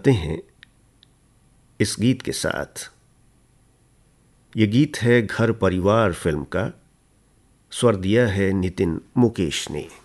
करते हैं इस गीत के साथ। ये गीत है घर परिवार फिल्म का, स्वर दिया है नितिन मुकेश ने।